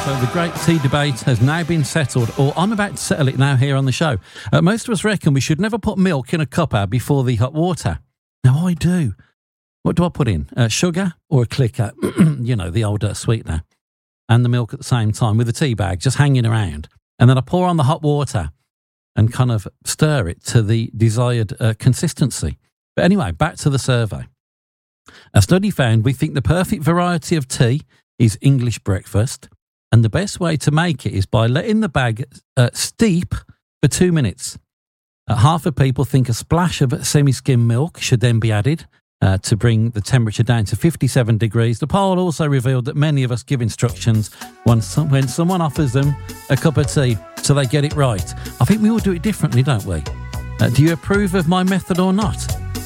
So the great tea debate has now been settled, or I'm about to settle it now here on the show. Most of us reckon we should never put milk in a cuppa before the hot water. Now, I do. What do I put in? Sugar or a clicker? You know, the old sweetener. And the milk at the same time with a tea bag just hanging around. And then I pour on the hot water and kind of stir it to the desired consistency. But anyway, back to the survey. A study found we think the perfect variety of tea is English breakfast, and the best way to make it is by letting the bag steep for 2 minutes. Half of people think a splash of semi-skim milk should then be added to bring the temperature down to 57 degrees. The poll also revealed that many of us give instructions when someone offers them a cup of tea so they get it right. I think we all do it differently, don't we? Do you approve of my method or not?